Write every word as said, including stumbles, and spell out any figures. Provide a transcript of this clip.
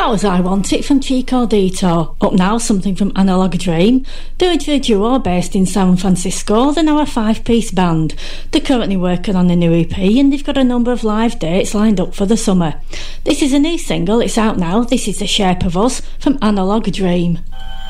That was I Want It from Chico Dito. Up now, something from Analog Dream. They're a duo based in San Francisco. They're now a five-piece band. They're currently working on a new E P and they've got a number of live dates lined up for the summer. This is a new single, it's out now. This is The Shape of Us from Analog Dream.